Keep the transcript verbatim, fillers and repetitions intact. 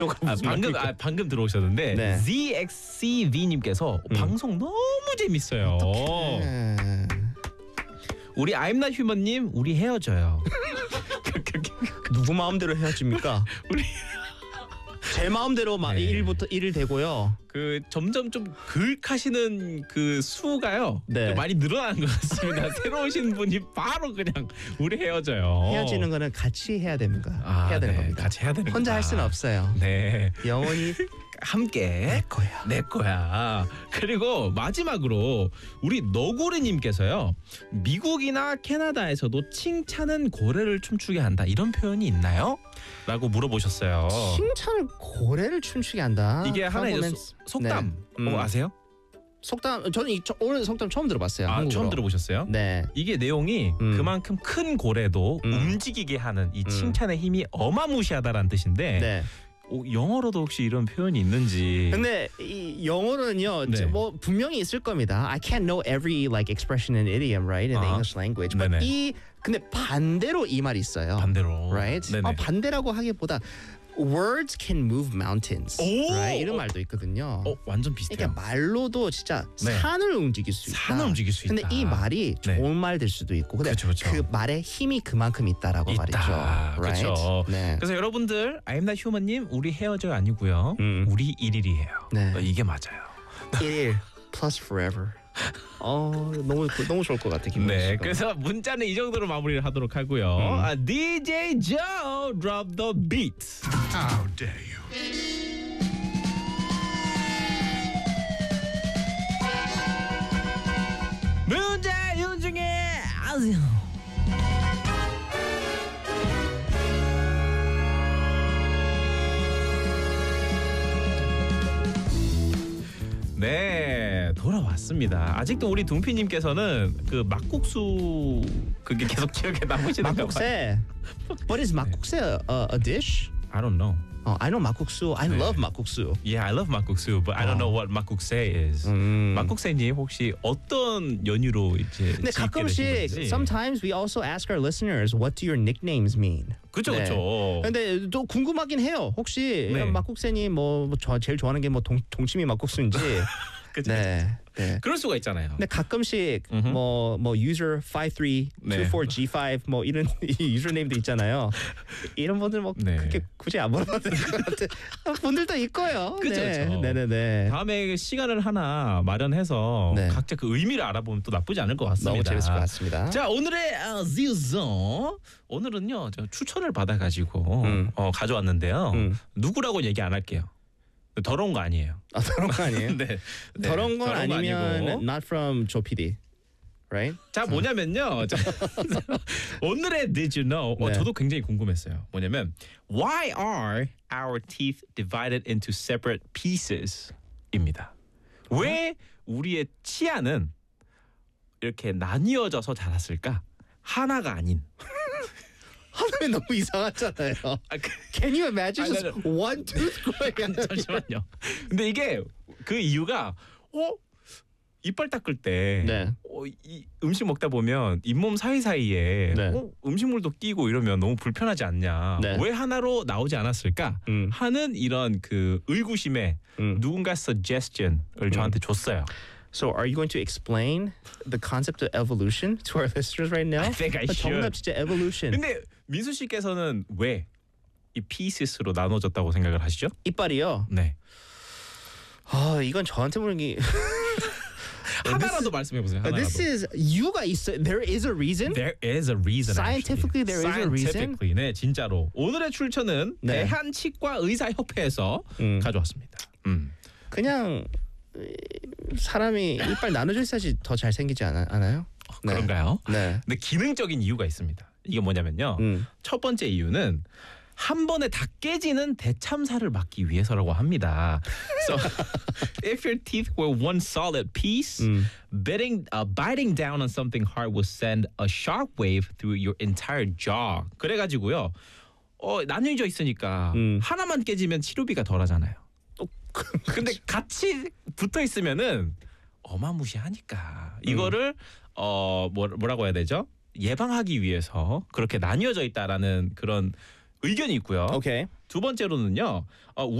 아, 방금 아, 방금 들어오셨는데 네. zxcv님께서 음. 방송 너무 재밌어요. 어떡해. 우리 I'm Not Human님 우리 헤어져요. 누구 마음대로 헤어집니까? 우리 제 마음대로 막 네. 일부터 일일 되고요. 그 점점 좀 그윽하시는 그 수가요. 네. 좀 많이 늘어나는 것 같습니다. 새로 오신 분이 바로 그냥 우리 헤어져요. 헤어지는 거는 같이 해야 됩니다. 아, 해야 되는 네. 겁니다. 같이 해야 됩니다. 혼자 할 수는 없어요. 네. 영원히 함께 내 거야. 내 거야. 그리고 마지막으로 우리 너구리님께서요. 미국이나 캐나다에서도 칭찬은 고래를 춤추게 한다. 이런 표현이 있나요? 라고 물어보셨어요. 칭찬을 고래를 춤추게 한다. 이게 하나의 그러면은- 소- 속담 네. 음. 어, 아세요? 속담 저는 이, 저, 오늘 속담 처음 들어봤어요. 아, 한국어로. 처음 들어보셨어요? 네. 이게 내용이 음. 그만큼 큰 고래도 음. 움직이게 하는 이 칭찬의 힘이 어마무시하다라는 뜻인데 네. 어, 영어로도 혹시 이런 표현이 있는지. 근데 이 영어는요, 네. 뭐 분명히 있을 겁니다. I can't know every like expression in idiom, right, in the 아. English language. But 네네. 이 근데 반대로 이 말이 있어요. 반대로. right? 네네. 아, 반대라고 하기보다 words can move mountains. 오! right? 이런 말도 있거든요. 어, 완전 비슷해요. 그러니까 말로도 진짜 네. 산을 움직일 수 있다. 산을 움직일 수 근데 있다. 이 말이 네. 좋은 말 될 수도 있고, 근데 그쵸, 그쵸. 그 말에 힘이 그만큼 있다라고 있다. 말이죠. right? 그렇죠. 네. 그래서 여러분들 I'm Not Human님 우리 헤어져요 아니고요. 음. 우리 일일이에요. 네. 어, 이게 맞아요. 일일 plus forever. 어 너무 너무 좋을 것 같아 김민수 네, 씨가. 그래서 문자는 이 정도로 마무리를 하도록 하고요. 아, 디제이 Joe, drop the beat. How dare you? 문자 윤중에 아세요. 네, 돌아왔습니다. 아직도 우리 둥피님께서는 그 막국수 그게 계속 기억에 남으시는가 봐요. 막국새. What is 막국새? A, a dish? I don't know. 어, I know 막국수. I 네. love 막국수. Yeah, I love 막국수, but I don't know what 막국새 is. 음. 막국새님 혹시 어떤 연유로 이제 근데 짓게 가끔씩 되신 건지. sometimes we also ask our listeners what do your nicknames mean? 그쵸, 네. 그쵸. 근데 또 궁금하긴 해요. 혹시 네. 막국새님 뭐, 뭐 저, 제일 좋아하는 게 뭐 동치미 막국수인지. 그쵸, 네. 네. 그럴 수가 있잖아요. 근데 가끔씩 음흠. 뭐 뭐 user five three two four G five 뭐 이런 이 유저네임도 있잖아요. 이런 분들 뭐 네. 그렇게 굳이 안 물어봐도 될 것 같아. 분들도 있고요. 그쵸, 네. 그쵸. 네네네. 다음에 시간을 하나 마련해서 네. 각자 그 의미를 알아보면 또 나쁘지 않을 것 같습니다. 너무 재밌을 것 같습니다. 자, 오늘의 어, 지우ዞ 오늘은요 저 추천을 받아가지고 음. 어, 가져왔는데요. 음. 누구라고 얘기 안 할게요. 더러운 거 아니에요. 아, 더러운 거 아니에요? 네. 네, 더러운 건 더러운 거 아니면 아니고. not from Joe 피디, right? 자 뭐냐면요. 자, 오늘의 Did you know? 어, 네. 저도 굉장히 궁금했어요. 뭐냐면 Why are our teeth divided into separate pieces?입니다. 왜 우리의 치아는 이렇게 나뉘어져서 자랐을까? 하나가 아닌. 하나면 너무 이상하잖아요. 아, 그, Can you imagine 아니, just one tooth growing? 잠시만요. 근데 이게 그 이유가 어 이빨 닦을 때 네. 어, 이 음식 먹다 보면 잇몸 사이사이에 네. 어, 음식물도 끼고 이러면 너무 불편하지 않냐. 네. 왜 하나로 나오지 않았을까 음. 하는 이런 그 의구심에 음. 누군가 suggestion을 저한테 줬어요. So are you going to explain the concept of evolution to our listeners right now? I think I should. 정답 진짜 evolution. 근데 민수 씨께서는 왜 이 pieces로 나눠졌다고 생각을 하시죠? 이빨이요. 네. 아 이건 저한테 물기. 하나라도 말씀해 보세요. 하나라도. This is 이유가 있어. There is a reason. There is a reason. Scientifically, actually. there is a reason? Scientifically, 네, 진짜로. 오늘의 출처는 네. 대한치과의사협회에서 음. 가져왔습니다. 음. 그냥 이, 사람이 이빨 나눠져 있어야지 더 잘생기지 않아, 않아요? 네. 그런가요? 네. 근데 기능적인 이유가 있습니다. 이게 뭐냐면요. 음. 첫 번째 이유는 한 번에 다 깨지는 대참사를 막기 위해서라고 합니다. So, if your teeth were one solid piece, 음. biting, uh, biting down on something hard will send a shock wave through your entire jaw. 그래가지고요. 어, 나뉘어져 있으니까 음. 하나만 깨지면 치료비가 덜하잖아요. 또 근데 같이 붙어 있으면은 어마무시하니까 이거를 어 뭐, 뭐라고 해야 되죠? 예방하기 위해서 그렇게 나뉘어져 있다라는 그런 의견이 있고요. Okay. 두 번째로는요. 어,